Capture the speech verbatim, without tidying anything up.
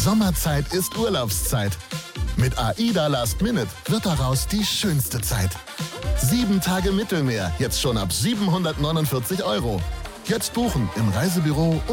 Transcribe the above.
Sommerzeit ist Urlaubszeit. Mit AIDA Last Minute wird daraus die schönste Zeit. Sieben Tage Mittelmeer, jetzt schon ab siebenhundertneunundvierzig Euro. Jetzt buchen im Reisebüro